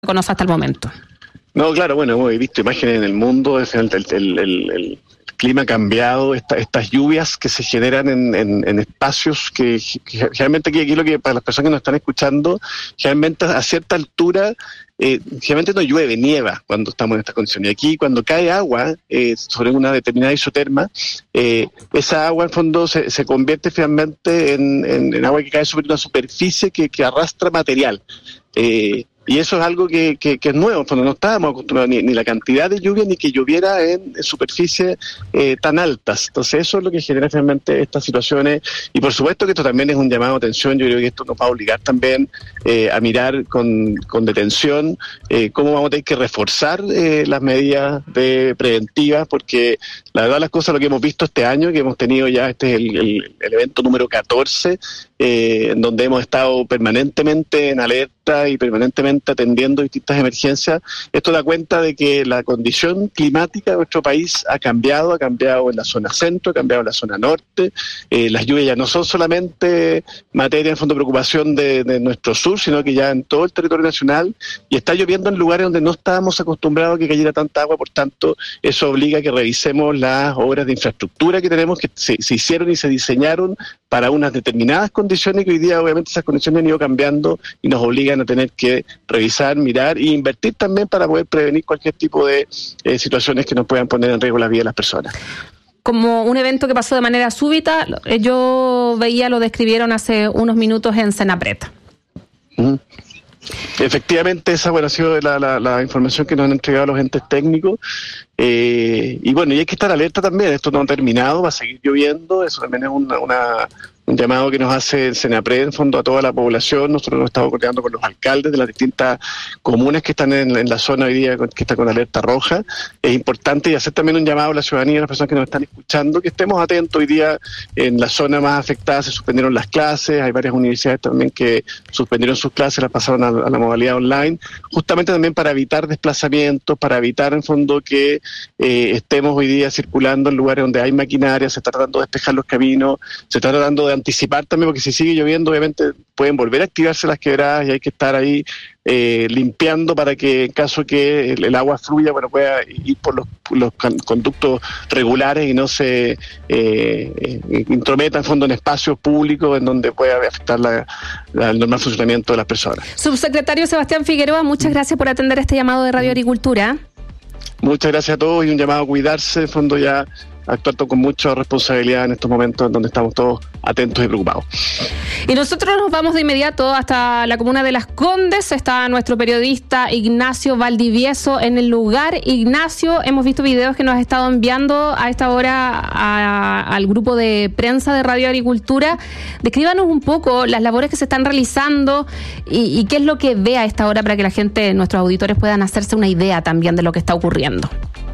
conoce hasta el momento. No, claro, bueno, hemos visto imágenes en el mundo, el clima ha cambiado, estas lluvias que se generan en espacios que generalmente aquí lo que para las personas que nos están escuchando, generalmente a cierta altura, generalmente no llueve, nieva cuando estamos en estas condiciones. Y aquí cuando cae agua sobre una determinada isoterma, esa agua en fondo se convierte finalmente en agua que cae sobre una superficie que arrastra material. Y eso es algo que es nuevo, cuando no estábamos acostumbrados ni la cantidad de lluvia ni que lloviera en superficies tan altas. Entonces eso es lo que genera finalmente estas situaciones, y por supuesto que esto también es un llamado de atención. Yo creo que esto nos va a obligar también a mirar con detención cómo vamos a tener que reforzar las medidas preventivas, porque la verdad las cosas, lo que hemos visto este año, que hemos tenido ya, este es el evento número 14, en donde hemos estado permanentemente en alerta y permanentemente atendiendo distintas emergencias. Esto da cuenta de que la condición climática de nuestro país ha cambiado en la zona centro, ha cambiado en la zona norte. Las lluvias ya no son solamente materia, en fondo, de preocupación de nuestro sur, sino que ya en todo el territorio nacional, y está lloviendo en lugares donde no estábamos acostumbrados a que cayera tanta agua. Por tanto, eso obliga a que revisemos las obras de infraestructura que tenemos, que se hicieron y se diseñaron para unas determinadas condiciones, que hoy día obviamente esas condiciones han ido cambiando y nos obligan a tener que revisar, mirar e invertir también para poder prevenir cualquier tipo de situaciones que nos puedan poner en riesgo la vida de las personas. Como un evento que pasó de manera súbita, yo veía, lo describieron hace unos minutos en Senapred. Uh-huh. Efectivamente, esa ha sido la información que nos han entregado los entes técnicos. Y bueno, y hay que estar alerta también. Esto no ha terminado, va a seguir lloviendo. Eso también es un llamado que nos hace el Senapred, en fondo, a toda la población. Nosotros nos estamos coordinando con los alcaldes de las distintas comunas que están en la zona hoy día, que está con alerta roja. Es importante, y hacer también un llamado a la ciudadanía, a las personas que nos están escuchando, que estemos atentos. Hoy día en la zona más afectada se suspendieron las clases, hay varias universidades también que suspendieron sus clases, las pasaron a la modalidad online, justamente también para evitar desplazamientos, para evitar en fondo que estemos hoy día circulando en lugares donde hay maquinaria. Se está tratando de despejar los caminos, se está tratando de anticipar también, porque si sigue lloviendo obviamente pueden volver a activarse las quebradas, y hay que estar ahí limpiando para que, en caso que el agua fluya, pueda ir por los conductos regulares y no se intrometa en fondo en espacios públicos en donde pueda afectar el normal funcionamiento de las personas. Subsecretario Sebastián Figueroa, muchas gracias por atender este llamado de Radio Agricultura. Muchas gracias a todos, y un llamado a cuidarse, en fondo, ya actuar con mucha responsabilidad en estos momentos en donde estamos todos atentos y preocupados. Y nosotros nos vamos de inmediato hasta la comuna de Las Condes. Está nuestro periodista Ignacio Valdivieso en el lugar. Ignacio, hemos visto videos que nos has estado enviando a esta hora al grupo de prensa de Radio Agricultura. Descríbanos un poco las labores que se están realizando y qué es lo que ve a esta hora, para que la gente, nuestros auditores, puedan hacerse una idea también de lo que está ocurriendo.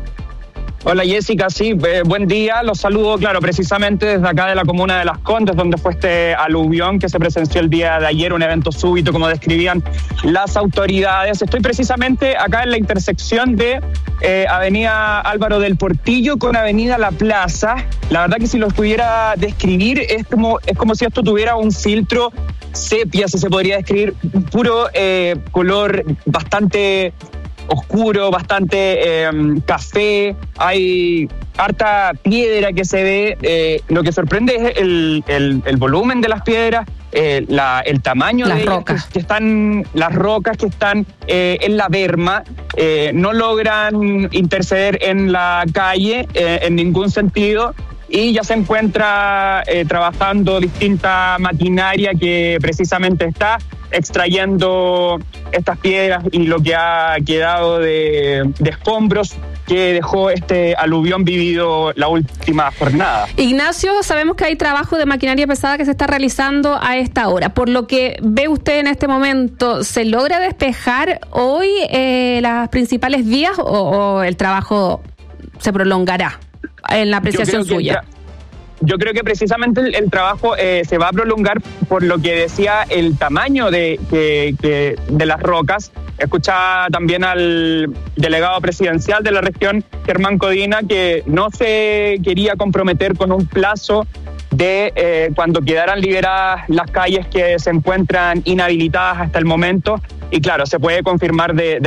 Hola Jessica, sí, buen día, los saludo, claro, precisamente desde acá de la comuna de Las Condes, donde fue este aluvión que se presenció el día de ayer, un evento súbito, como describían las autoridades. Estoy precisamente acá en la intersección de Avenida Álvaro del Portillo con Avenida La Plaza. La verdad que si lo pudiera describir, es como si esto tuviera un filtro sepia, si se podría describir, puro color bastante oscuro, bastante café, hay harta piedra que se ve. Lo que sorprende es el volumen de las piedras, el tamaño las de rocas. Las rocas que están en la berma, no logran interceder en la calle en ningún sentido. Y ya se encuentra trabajando distinta maquinaria que precisamente está extrayendo estas piedras y lo que ha quedado de escombros que dejó este aluvión vivido la última jornada. Ignacio, sabemos que hay trabajo de maquinaria pesada que se está realizando a esta hora. Por lo que ve usted en este momento, ¿se logra despejar hoy las principales vías o el trabajo se prolongará en la apreciación suya? Yo creo que precisamente el trabajo se va a prolongar por lo que decía el tamaño de las rocas. Escuchaba también al delegado presidencial de la región, Germán Codina, que no se quería comprometer con un plazo de cuando quedaran liberadas las calles que se encuentran inhabilitadas hasta el momento, y claro, se puede confirmar de